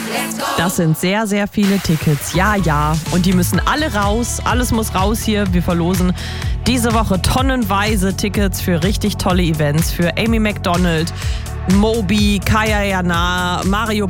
Das sind sehr, sehr viele Tickets. Ja, ja. Und die müssen alle raus. Alles muss raus hier. Wir verlosen diese Woche tonnenweise Tickets für richtig tolle Events. Für Amy Macdonald, Moby, Kaya Jana, Mario